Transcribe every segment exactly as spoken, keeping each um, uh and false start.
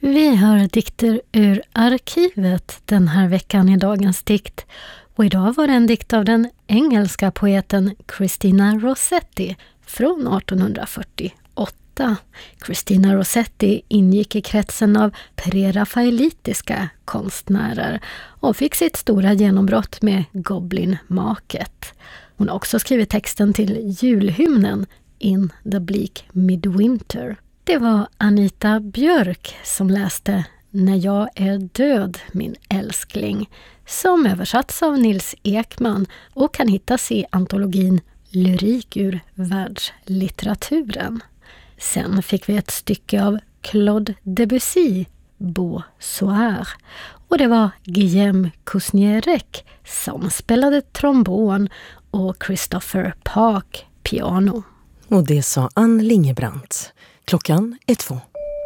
Vi hör dikter ur arkivet den här veckan i dagens dikt. Och idag var det en dikt av den engelska poeten Christina Rossetti från arton fyrtioåtta. Christina Rossetti ingick i kretsen av prerafaelitiska konstnärer och fick sitt stora genombrott med Goblin-maket. Hon har också skrivit texten till julhymnen In the Bleak Midwinter. Det var Anita Björk som läste När jag är död, min älskling, som översatts av Nils Ekman och kan hittas i antologin Lyrik ur världslitteraturen. Sen fick vi ett stycke av Claude Debussy, Beau Soir, och det var Guillaume Kusnierek som spelade trombon och Christopher Park piano. Och det sa Ann Lingebrandt. Klockan är två.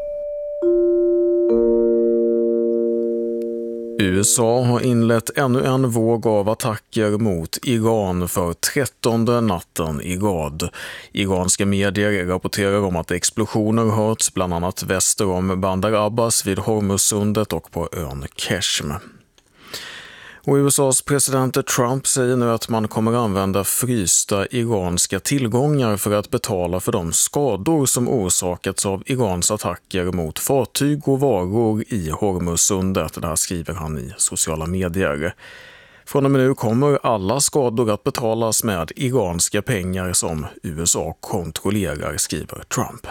U S A har inlett ännu en våg av attacker mot Iran för trettonde natten i rad. Iranska medier rapporterar om att explosioner hörts bland annat väster om Bandar Abbas vid Hormuzsundet och på ön Keshm. Och U S A:s president Trump säger nu att man kommer använda frysta iranska tillgångar för att betala för de skador som orsakats av Irans attacker mot fartyg och varor i Hormuzsundet. Det här skriver han i sociala medier. Från och med nu kommer alla skador att betalas med iranska pengar som U S A kontrollerar, skriver Trump.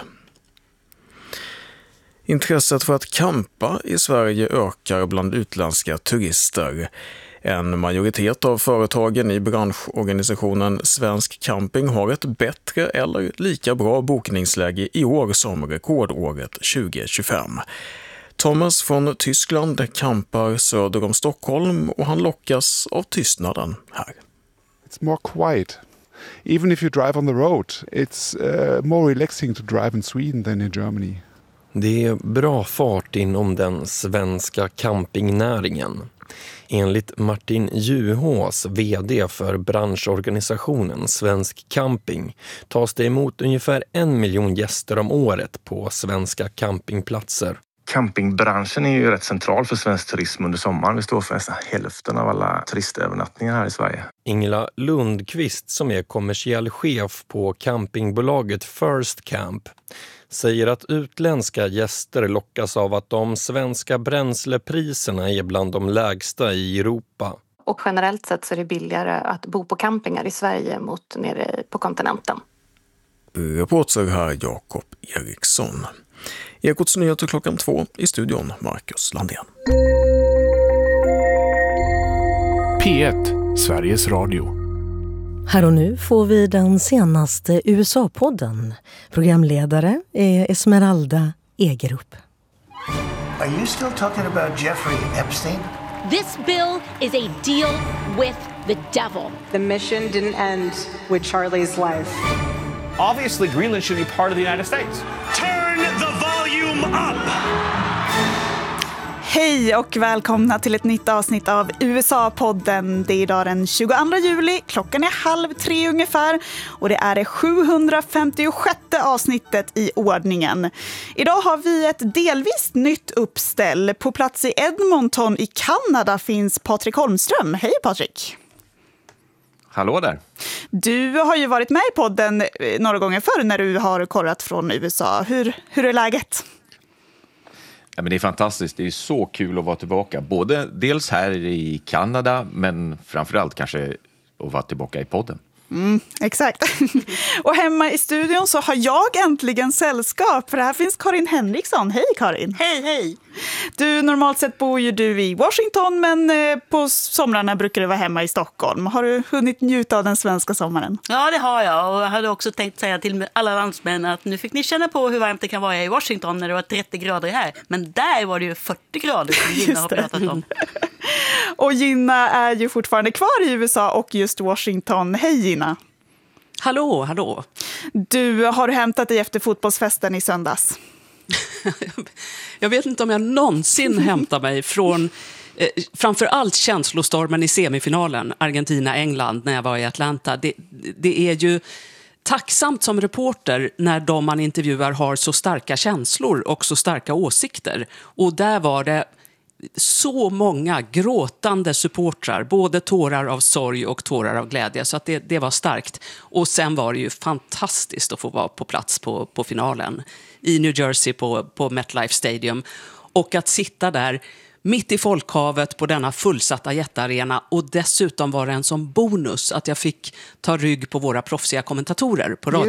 Intresset för att campa i Sverige ökar bland utländska turister. En majoritet av företagen i branschorganisationen Svensk Camping har ett bättre eller lika bra bokningsläge i år som rekordåret tjugo tjugofem. Thomas från Tyskland campar söder om Stockholm och han lockas av tystnaden här. It's more quiet. Even if you drive on the road, it's uh, more relaxing to drive in Sweden than in Germany. Det är bra fart inom den svenska campingnäringen. Enligt Martin Juhås, vd för branschorganisationen Svensk Camping, tas det emot ungefär en miljon gäster om året på svenska campingplatser. Campingbranschen är ju rätt central för svensk turism under sommaren. Vi står för nästan hälften av alla turistövernattningar här i Sverige. Ingela Lundqvist, som är kommersiell chef på campingbolaget First Camp, säger att utländska gäster lockas av att de svenska bränslepriserna är bland de lägsta i Europa. Och generellt sett så är det billigare att bo på campingar i Sverige mot nere på kontinenten. Reporter här Jakob Eriksson. Ekots nyheter klockan två, i studion Marcus Landén. P ett, Sveriges Radio. Här och nu får vi den senaste U S A-podden. Programledare är Esmeralda Egerup. Are you still talking about Jeffrey Epstein? This bill is a deal with the devil. The mission didn't end with Charlie's life. Obviously, Greenland should be part of the United States. Turn the volume up! Hej och välkomna till ett nytt avsnitt av U S A-podden. Det är idag den tjugoandra juli, klockan är halv tre ungefär och det är det sjuhundrafemtiosjätte avsnittet i ordningen. Idag har vi ett delvis nytt uppställ. På plats i Edmonton i Kanada finns Patrik Holmström. Hej Patrik! Hallå där! Du har ju varit med i podden några gånger förr när du har kollat från U S A. Hur, hur är läget? Ja, men det är fantastiskt, det är så kul att vara tillbaka. Både dels här i Kanada men framförallt kanske att vara tillbaka i podden. Mm, exakt. Och hemma i studion så har jag äntligen sällskap. För här finns Karin Henriksson. Hej Karin! Hej, hej! Du, normalt sett bor ju du i Washington men på somrarna brukar du vara hemma i Stockholm. Har du hunnit njuta av den svenska sommaren? Ja, det har jag. Och jag hade också tänkt säga till alla landsmän att nu fick ni känna på hur varmt det kan vara i Washington när det var trettio grader här. Men där var det ju fyrtio grader som Gina har pratat om. Och Gina är ju fortfarande kvar i U S A och just Washington. Hej Gina! Hallå, hallå! Du, har du hämtat dig efter fotbollsfesten i söndags? Jag vet inte om jag någonsin hämtar mig från eh, framförallt känslostormen i semifinalen Argentina-England när jag var i Atlanta. Det, det är ju tacksamt som reporter när de man intervjuar har så starka känslor och så starka åsikter. Och där var det så många gråtande supportrar, både tårar av sorg och tårar av glädje, så att det, det var starkt. Och sen var det ju fantastiskt att få vara på plats på, på finalen i New Jersey på, på MetLife Stadium, och att sitta där mitt i folkhavet på denna fullsatta jättearena, och dessutom var det en som bonus att jag fick ta rygg på våra proffsiga kommentatorer på radio.